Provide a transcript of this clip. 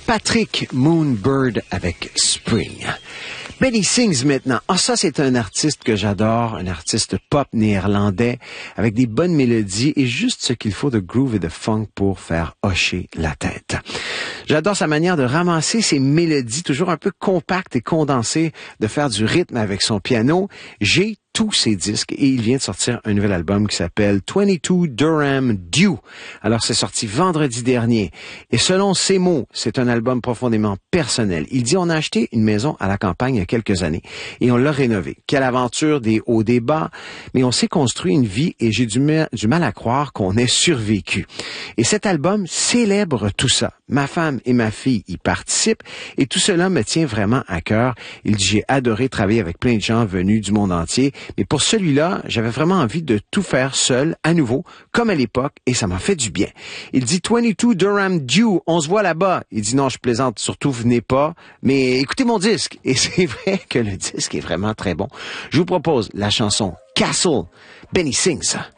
Patrick Moonbird avec Spring. Benny Sings maintenant. Ça, c'est un artiste que j'adore, un artiste pop néerlandais avec des bonnes mélodies et juste ce qu'il faut de groove et de funk pour faire hocher la tête. J'adore sa manière de ramasser ses mélodies, toujours un peu compactes et condensées, de faire du rythme avec son piano. J'ai tous ses disques et il vient de sortir un nouvel album qui s'appelle 22 Durham Dew. Alors, c'est sorti vendredi dernier. Et selon ses mots, c'est un album profondément personnel. Il dit, on a acheté une maison à la campagne il y a quelques années et on l'a rénovée. Quelle aventure, des hauts, des bas, mais on s'est construit une vie et j'ai du mal à croire qu'on ait survécu. Et cet album célèbre tout ça. Ma femme et ma fille y participent et tout cela me tient vraiment à cœur. Il dit, j'ai adoré travailler avec plein de gens venus du monde entier. Mais pour celui-là, j'avais vraiment envie de tout faire seul, à nouveau, comme à l'époque, et ça m'a fait du bien. Il dit 22 Durham Dew, on se voit là-bas. Il dit non, je plaisante, surtout venez pas, mais écoutez mon disque. Et c'est vrai que le disque est vraiment très bon. Je vous propose la chanson Castle, Benny Sings.